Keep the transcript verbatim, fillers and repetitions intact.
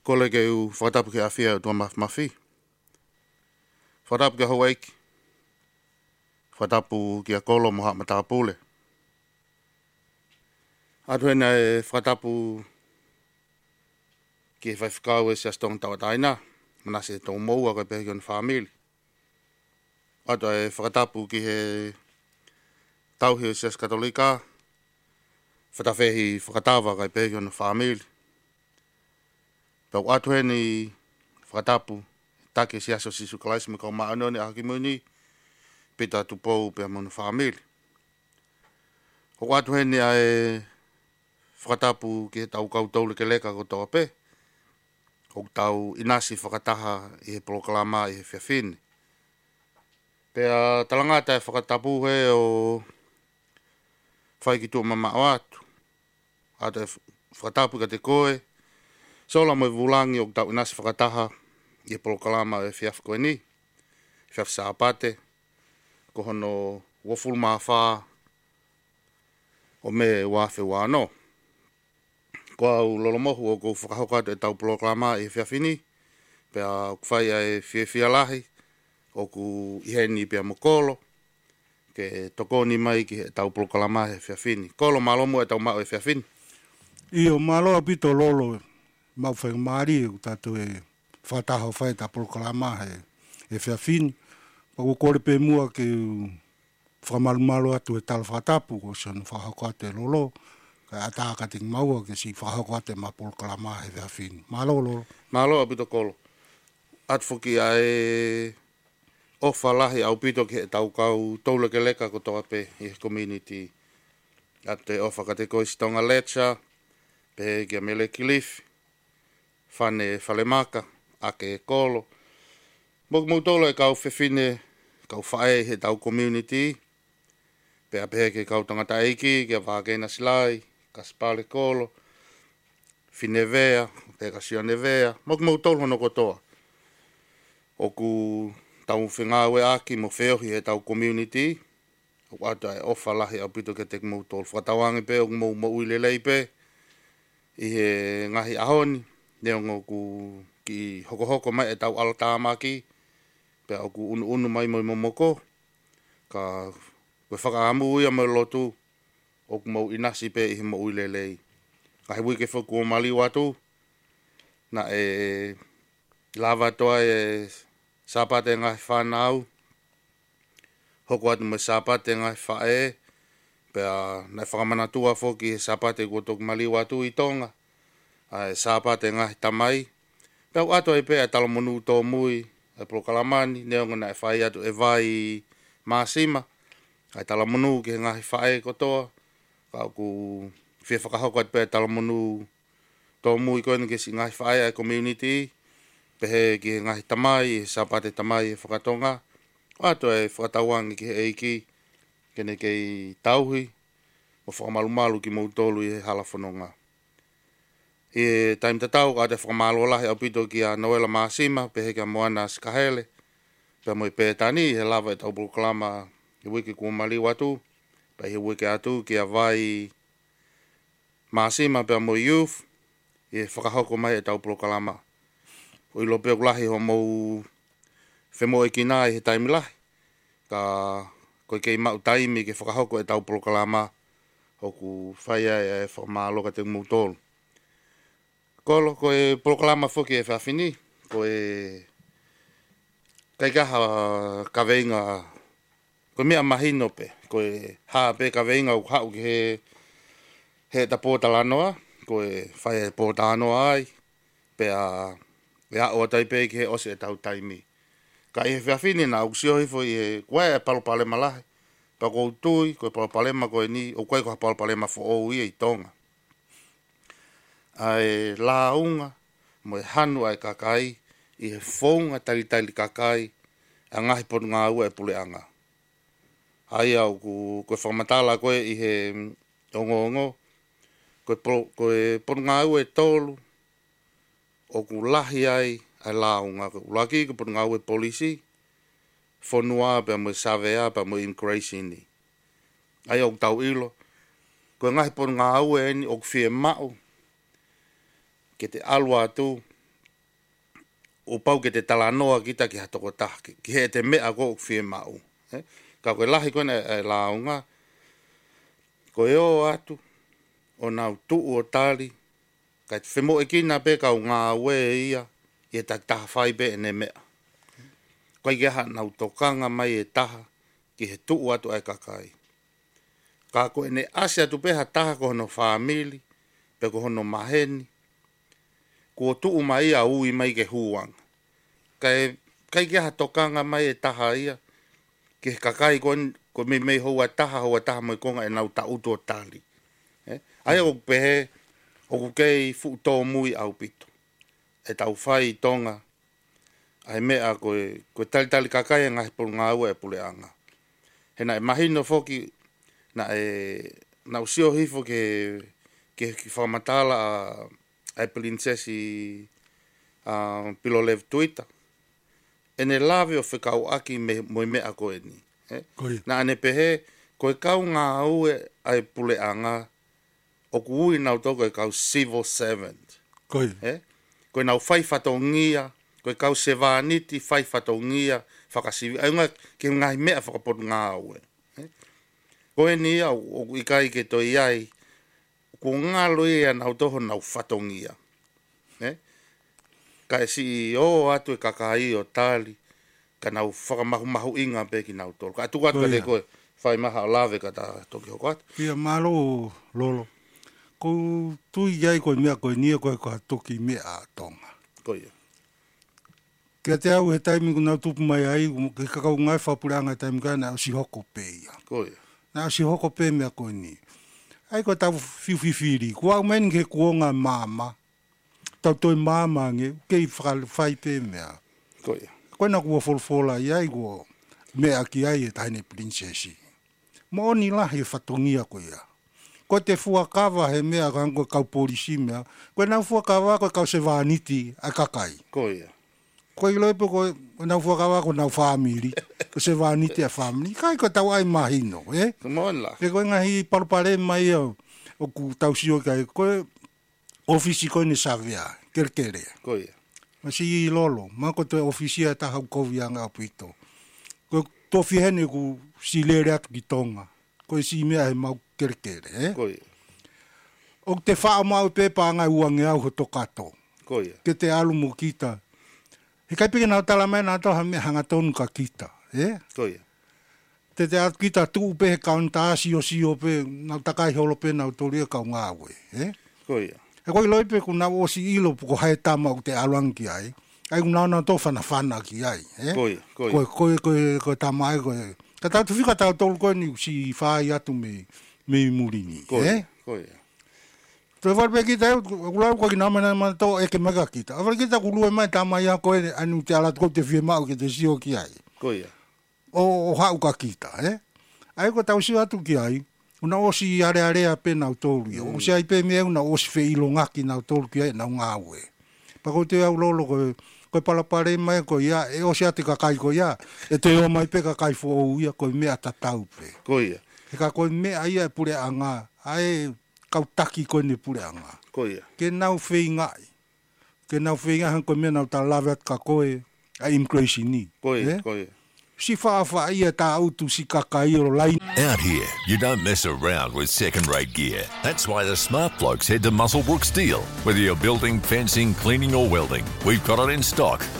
Kole ke u whatapu ke awhia o tua mawhi. Whatapu ke Hawaiki. Whatapu ki a kolo moha matapule. Atu hena e whatapu ki e whaiwhikau e se astong tawataina. Manase tō moua kai pehi on whamili. Atu e whakatapu ki he tauhi o se katolika. Whatawhehi whakatawa kai pehi on whamili. Tau atu heni whakatapu take si aso sisu kalaisi me kau maanone a hakimuni. Pita tupou pe amon whamili. Ho atu heni a e whakatapu ki he tau kautau leke leka ko tō pe. Ho tau inasi whakataha i he proklama i he whiawhine. Pea talangata e whakatapu he o whai ki tō mama o atu. Ata e whakatapu ka te koe. Sola mo vulangi o tau inasi whakataha i he proklama i he whiawhikoe ni. Whiawh sāpate. Ko hono wofulu mawha o me wawhi wano. Ko au lolomohu o kou whakahokatu e tau proklama i he whiawhini. Pea kwhai ai whiawhia lahi. O ku iheni pia mokolo. Ke tokoni mai ki he tau proklama i he whiawhini. Kolo malomu e tau mao e whiawhini. Io malo apito lolo. Mau whai maari o tatu e whataho whai ta proklama he e whiawhini. Pako kore pe mua ke whamalumalo atu e tala whatapu ko sian whahokate lolo. Ka ataka ting maua ke si whahokate ma proklama he whiawhini. Malo lolo. Malo apito kolo. Atfuki ai ofa lahi au pito ke tau kau toule ke leka ko toa pe i he community. Ate ofa ka te koe Stonga Lecha, pe kia mele kilifi, whane whalemaka, ake e kolo. Moku mau tolo e kau whiwhine, kau whae he tau community, pe a pehe ke kau tangata eiki, kia whakena silai, ka spale kolo, whinevea, pe ka sionevea, moku mau tolo hono kotoa. Oku tau whingawe aki mo wheohi he tau community, o ata e ofa lahi au pito ke te mau tolo. Whatawangi pe, o mau mau ilelei pe, i he ngahi ahoni, neongo ku ki hoko hoko mai e tau alatamaki, pe au ku unu unu mai mo momoko, ka koe whakaamu uia mai lotu, o ku mau inasi pe i he mau ilelei. Ka he wike whaku o mali watu, na e lava toa e sapate ngahi whanau, hoko atu mai sapate ngahi whae, pea nai whakamanatua whoki he sapate ko toku mali watu i tonga, ai sapate ngahi tamai, pea u ato e pea talo monu tō mui, e prokalamani, neonga na e whai atu e vai maasima, ai talo monu ki he ngahi whae kotoa, ka ku whia whakahoko atu pea talo monu tō mui koene ke si ngahi whae ai community, pehe ki he ngahi tamai, he sapate tamai e whakatonga, ato e whakatawangi ki he eiki, kene kei tauhi, o whakamalumalu ki mautolu i he halafononga. I taim tatau, ka te whakamalu lahi au pito ki a Noela Maasima, pehe ki a Moana Skahele, pe mo i pētani, he lava e tau proklama i wiki kumali watu, pe he wiki atu ki a vai Maasima, pe mo i youth, i whakahoko mai e tau proklama. O i lope lahi ho mou whemo e kina i he taimi lahi, ka koe kei mau taimi ke whakahoko e tau proklama, hoku whaia e whakamaloka te mautolu. Kolo, koe proklama whoki e whawhini, koe kai kaha kaweinga, koe mea mahino pe, koe haa pe kaweinga u hau ki he, he ta pōtalanoa, koe whaia e pōtanoa ai, pe a, e a o tai pe ki he ose e tau taimi. Ka i he whawhini na uksiohi fo i he, koe e palopalema lahi, pa kou tui, koe palopalema koe ni, o koe koe palopalema fo o ia i tonga. Ai la unga, mo e hanu ai kakai, i he whaunga tali tali kakai, a ngahi potu ngā ua e puleanga. Ai au ku, koe whamatala koe i he ongo ongo, koe, koe potu ngā ua e tolu, o ku lahi ai, ai la unga, koe ulaki koe potu ngā ua e polisi, whanua pe mo e savea, pe mo immigration ni. Ai au tau ilo, koe ngahi potu ngā ua e ni, o ku whie mau, ke te alua atu, o pau ke te talanoa kita ki hatoko tahki. Ki he te mea ko o whie mau. Eh? Ka koe lahi koe e launga. Ko e o atu. O nau tuu o tali. Ka te whemo e kina pe ka o ngā ue ia. I e ta taha whai pe e ne mea. Koe ke ha nau tokanga mai e taha. Ki he tuu atu ai kakai. Ka koe ne ase atu pe ha taha ko hono whaamili. Pe ko hono maheni. Ko tuu mai a ui mai ke huanga. Kai kai ke ha tokanga mai e taha ia. Ke kakai ko ko me me ho wa taha ho taha mai konga e nau ta uto tali. Eh? Ai o pe o ke fu to mui au pito. E tau fai tonga. Ai me a ko ko tal tal kakai nga por nga u e puleanga. Hena imagino foki na e na usio hifo ke ke ki fa matala ai princesi a uh, pilolev tuita ene lave o fekau aki me mo me ako eni eh na ane pehe ko kau nga au ai puleanga o kui na to ko kau civil servant Koi. eh ko na fai fatongia ko kau sevaniti fai fatongia fakasivi ai nga ke nga me fa ko nga au eh ko eni au o ikai ke to iai ko ngalo ia na toho na fatongia eh ka si o atu e kakai o tali ka na fa mahu mahu inga pe ki na to ka tu ka le ko fai maha lave ka ta to ki ko Pia malo lolo ko tu iai ko mea ko ni ko ko toki me a tonga ko ia ke te au he taimi ko na tupu mai ai ke kakau ngai fa puranga taimi ka na si hoko pe ia ko ia na si hoko pe mea ko ni ai ko tau fiu fiu firi ko au men ke kuonga mama tau toi mama nge ke fai pe mea ko ia ko na ko folfola ai ko mea ki ai e taine princesi mo ni la he fatongia ko ia ko te fuakava he mea kango kau polisi mea ko na fuakava ko kau se vaniti a kakai ko ia ko i loipo ko na fuakava ko na family ko se vaniti a family kai ko tau ai mahino eh mo la ke ko ngahi palpare mai o o ku tau sio kai ko ofisi ko ni savia kerkere ko ia masi lolo ma ko te ofisia ta hau ko vianga apito ko to fihene ku silere at gitonga ko si mea he mau kerkere eh ko ia o te wha mau pe pa ngai uange au ho tokato ko ia ke te alu mo kita he kai pike na tala mai na to ha me hanga tonu ka kita eh ko ia te te at kita tu pe kaunta si o si o pe na takai holo pe na toria ka ngawe eh ko ia e ko loi pe ku na o si ilo ko hai tama o te aluang ki ai ai ku na na to fana fana ki ai eh ko ia ko ko ia ko ko ko tama ai ko ka ta tu fika ta to ko ni si fa ya tu me me murini eh ko ia to var pe kita ku la ko ki na mana ma to e ke maga kita var kita ku lu mai tama ya ko anu te ala ko te fi ma o ke te si o ki ai ko ia o ha u ka kita eh ai ko tau si atu ki ai una osi are are a pe na tolu o si ai pe me una osi fe ilonga ki na tolu ki ai na nga we pa ko te au lolo ko ko pala pare mai ko ya e osi ate ka kai ko ya e te o mai pe ka kai fo o ia ko me ata tau pe ko ia e ka ko me ai e pure anga ai ka taki ko ni pure anga ko ia ke na u fe ngai ke na u fe ngai ko me na ta lavet ka ko e a immigration ni ko ia ko ia si fa fa ia ta autu si kakai o lai. Out here, you don't mess around with second-rate gear. That's why the smart blokes head to Muswellbrook Steel. Whether you're building, fencing, cleaning or welding, we've got it in stock.